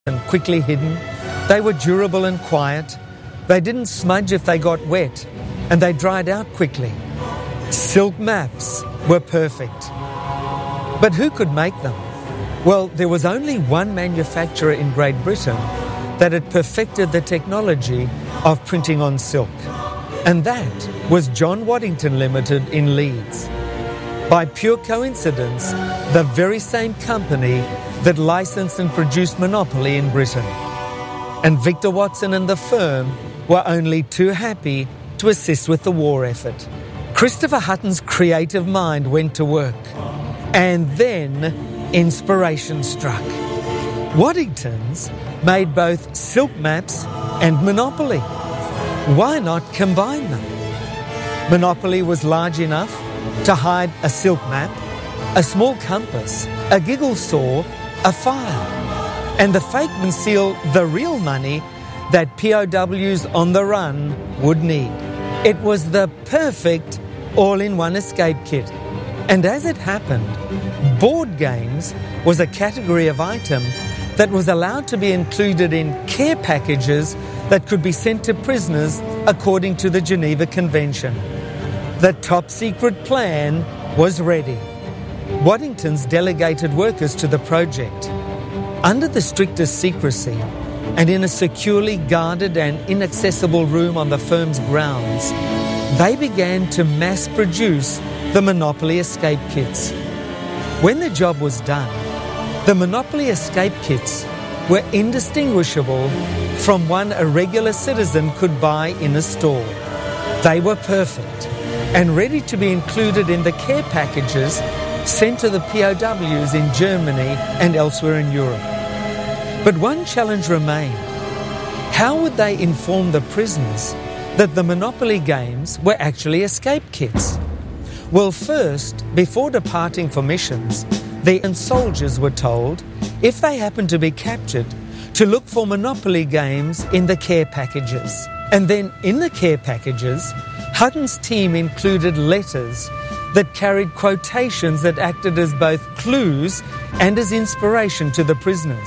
and quickly hidden. They were durable and quiet. They didn't smudge if they got wet, and they dried out quickly. Silk maps were perfect. But who could make them? Well, there was only one manufacturer in Great Britain that had perfected the technology of printing on silk, and that was John Waddington Limited in Leeds. By pure coincidence, the very same company that licensed and produced Monopoly in Britain. And Victor Watson and the firm were only too happy to assist with the war effort. Christopher Hutton's creative mind went to work, and then inspiration struck. Waddington's made both silk maps and Monopoly. Why not combine them? Monopoly was large enough to hide a silk map, a small compass, a giggle saw, a fire, and the fake conceal the real money that POWs on the run would need. It was the perfect all-in-one escape kit. And as it happened, board games was a category of item that was allowed to be included in care packages that could be sent to prisoners according to the Geneva Convention. The top-secret plan was ready. Waddington's delegated workers to the project. Under the strictest secrecy and in a securely guarded and inaccessible room on the firm's grounds, they began to mass-produce the Monopoly escape kits. When the job was done, the Monopoly escape kits were indistinguishable from one a regular citizen could buy in a store. They were perfect and ready to be included in the care packages sent to the POWs in Germany and elsewhere in Europe. But one challenge remained. How would they inform the prisoners that the Monopoly games were actually escape kits? Well, first, before departing for missions, the soldiers were told, if they happened to be captured, to look for Monopoly games in the care packages. And then in the care packages, Hutton's team included letters that carried quotations that acted as both clues and as inspiration to the prisoners.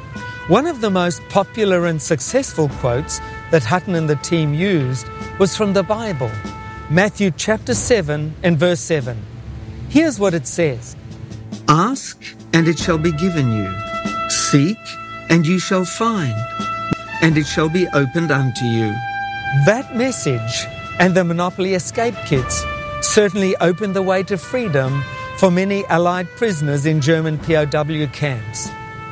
One of the most popular and successful quotes that Hutton and the team used was from the Bible, Matthew chapter 7 and verse 7. Here's what it says. Ask, and it shall be given you. Seek, and you shall find, and it shall be opened unto you. That message and the Monopoly escape kits certainly opened the way to freedom for many Allied prisoners in German POW camps.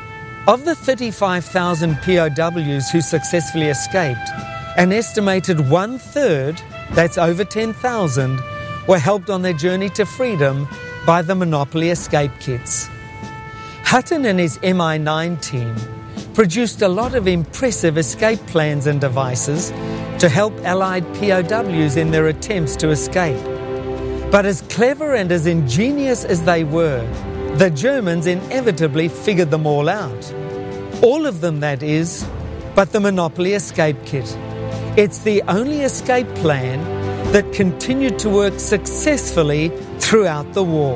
Of the 35,000 POWs who successfully escaped, an estimated 1/3, that's over 10,000, were helped on their journey to freedom by the Monopoly escape kits. Hutton and his MI9 team produced a lot of impressive escape plans and devices to help Allied POWs in their attempts to escape. But as clever and as ingenious as they were, the Germans inevitably figured them all out. All of them, that is, but the Monopoly escape kit. It's the only escape plan that continued to work successfully throughout the war.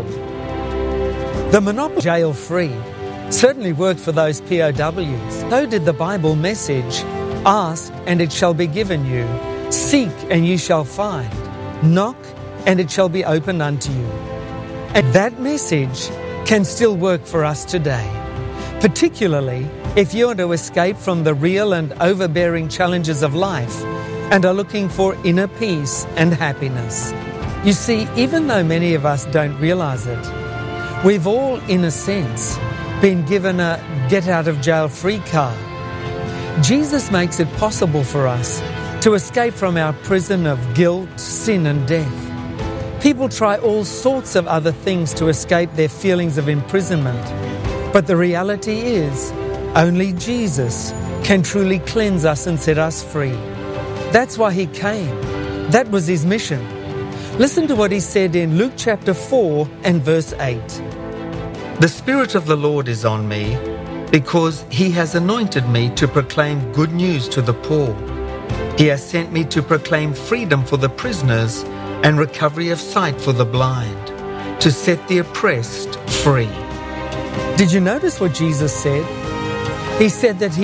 The Monopoly jail-free certainly worked for those POWs. So did the Bible message, ask and it shall be given you, seek and you shall find, knock and it shall be opened unto you. And that message can still work for us today, particularly if you want to escape from the real and overbearing challenges of life and are looking for inner peace and happiness. You see, even though many of us don't realize it, we've all, in a sense, been given a get-out-of-jail-free card. Jesus makes it possible for us to escape from our prison of guilt, sin and death. People try all sorts of other things to escape their feelings of imprisonment, but the reality is, only Jesus can truly cleanse us and set us free. That's why he came. That was his mission. Listen to what he said in Luke chapter 4 and verse 8. The Spirit of the Lord is on me, because he has anointed me to proclaim good news to the poor. He has sent me to proclaim freedom for the prisoners and recovery of sight for the blind, to set the oppressed free. Did you notice what Jesus said? He said that he